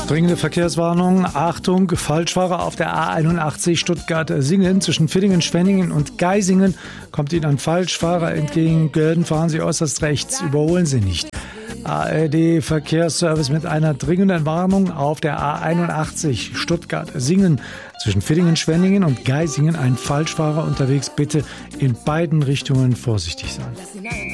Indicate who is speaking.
Speaker 1: Dringende Verkehrswarnung. Achtung, Falschfahrer auf der A81 Stuttgart-Singen. Zwischen Villingen, Schwenningen und Geisingen kommt Ihnen ein Falschfahrer entgegen. Gelten, fahren Sie äußerst rechts, überholen Sie nicht. ARD Verkehrsservice mit einer dringenden Warnung auf der A81 Stuttgart-Singen. Zwischen Villingen, Schwenningen und Geisingen ein Falschfahrer unterwegs. Bitte in beiden Richtungen vorsichtig sein.